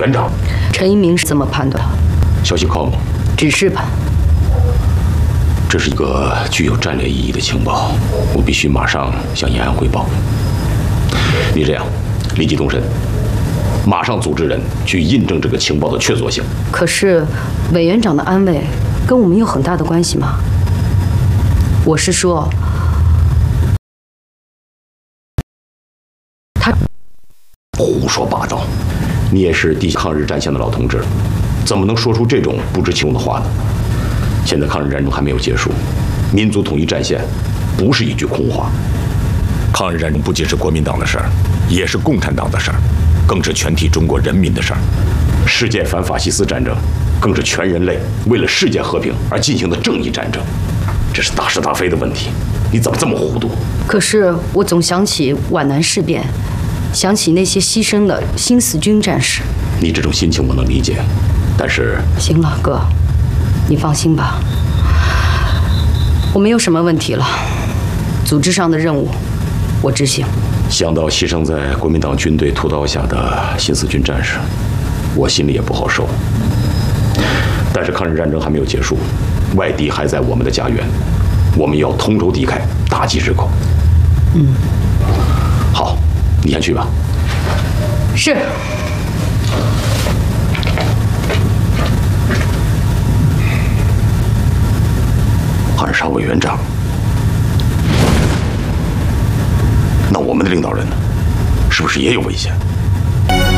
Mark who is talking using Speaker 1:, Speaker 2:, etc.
Speaker 1: 员长。
Speaker 2: 陈一鸣是怎么判断的？
Speaker 1: 消息靠谱。
Speaker 2: 指示吧。
Speaker 1: 这是一个具有战略意义的情报，我必须马上向延安汇报。你这样，立即动身，马上组织人去印证这个情报的确凿性。
Speaker 2: 可是，委员长的安危跟我们有很大的关系吗？我是说，他
Speaker 1: 胡说八道！你也是地抗日战线的老同志，怎么能说出这种不知情的话呢？现在抗日战争还没有结束，民族统一战线不是一句空话。抗日战争不仅是国民党的事儿，也是共产党的事儿，更是全体中国人民的事儿。世界反法西斯战争更是全人类为了世界和平而进行的正义战争，这是大是大非的问题。你怎么这么糊涂？
Speaker 2: 可是我总想起皖南事变，想起那些牺牲的新四军战士。
Speaker 1: 你这种心情我能理解，但是……
Speaker 2: 行了，哥，你放心吧，我没有什么问题了。组织上的任务，我执行。
Speaker 1: 想到牺牲在国民党军队屠刀下的新四军战士，我心里也不好受。但是抗日战争还没有结束，外敌还在我们的家园，我们要同仇敌忾，打击日寇。好，你先去吧。
Speaker 2: 是。
Speaker 1: 汉沙委员长，那我们的领导人呢？是不是也有危险？